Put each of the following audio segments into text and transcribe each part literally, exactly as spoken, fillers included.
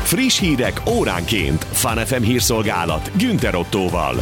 Friss hírek óránként. Fun ef em hírszolgálat Günther Ottóval.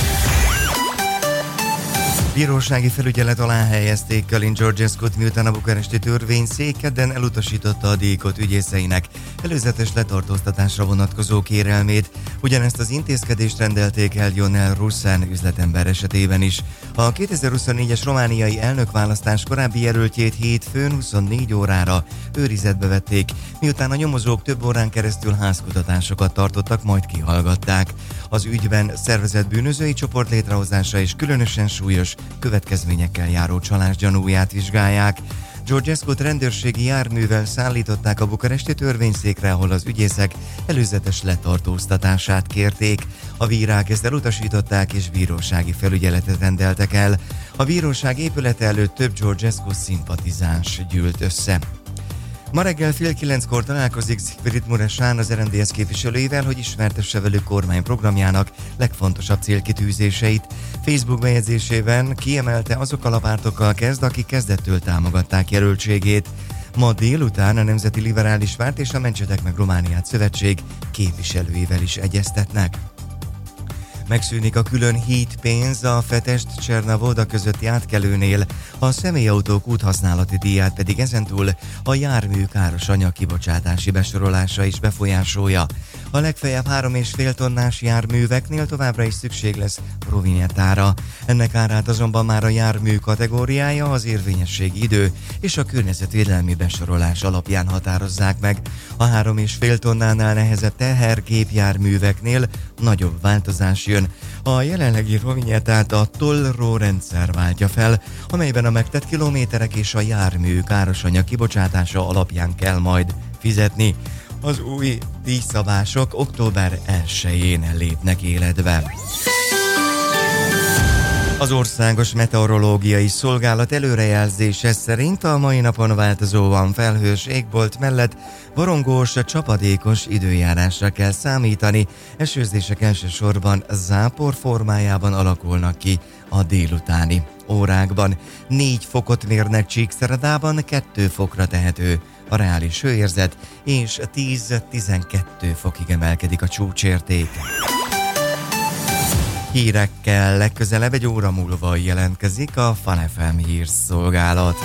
Bírósági felügyelet alá helyezték Kalin Georgescut, miután a bukaresti törvényszék kedden elutasította a díjkot ügyészeinek előzetes letartóztatásra vonatkozó kérelmét. Ugyanezt az intézkedést rendelték el Ionel Russen üzletember esetében is. A kétezer-huszonnégyes romániai elnökválasztás korábbi jelöltjét hétfőn huszonnégy órára őrizetbe vették, miután a nyomozók több órán keresztül házkutatásokat tartottak, majd kihallgatták. Az ügyben szervezett bűnözői csoport létrehozása és különösen súlyos következményekkel járó csalás gyanúját vizsgálják. Georgescut rendőrségi járművel szállították a bukaresti törvényszékre, ahol az ügyészek előzetes letartóztatását kérték. A bírák ezt elutasították és bírósági felügyeletet rendeltek el. A bíróság épülete előtt több Georgescu szimpatizáns gyűlt össze. Ma reggel fél kilenckor találkozik Siegfried Mureșan az er em dé es képviselőivel, hogy ismertesse velük kormányprogramjának legfontosabb célkitűzéseit. Facebook bejegyzésében kiemelte, azokkal a pártokkal kezd, akik kezdettől támogatták jelöltségét. Ma délután a Nemzeti Liberális Párt és a Mentsetek meg Romániát szövetség képviselőivel is egyeztetnek. Megszűnik a külön hídpénz a Fetest-Csernavoda közötti átkelőnél, a személyautók úthasználati díját pedig ezentúl a jármű káros anyag kibocsátási besorolása is befolyásolja. A legfeljebb három és fél tonnás járműveknél továbbra is szükség lesz rovinettára. Ennek árát azonban már a jármű kategóriája, az érvényességi idő és a környezetvédelmi besorolás alapján határozzák meg. A három és fél tonnánál nehezebb tehergépjárműveknél nagyobb változás jön. A jelenlegi rovinettát a Tollro rendszer váltja fel, amelyben a megtett kilométerek és a jármű károsanyag kibocsátása alapján kell majd fizetni. Az új díjszabások október elsején lépnek életbe. Az Országos Meteorológiai Szolgálat előrejelzése szerint a mai napon változóan felhős égbolt mellett borongós, csapadékos időjárásra kell számítani. Esőzések elsősorban zápor formájában alakulnak ki a délutáni órákban. négy fokot mérnek Csíkszeredában, kettő fokra tehető a reális hőérzet, és tíz-tizenkettő fokig emelkedik a csúcsérték. Hírekkel legközelebb egy óra múlva jelentkezik a Fun ef em hírszolgálat.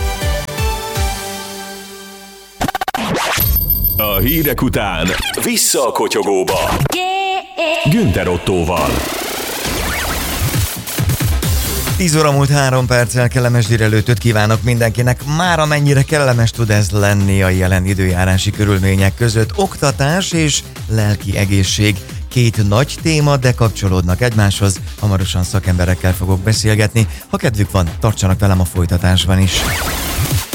A hírek után vissza a kotyogóba. Günther Ottóval. tíz óra múlt három perccel, kellemes délelőttöt kívánok mindenkinek. Már amennyire kellemes tud ez lenni a jelen időjárási körülmények között. Oktatás és lelki egészség. Két nagy téma, de kapcsolódnak egymáshoz. Hamarosan szakemberekkel fogok beszélgetni. Ha kedvük van, tartsanak velem a folytatásban is.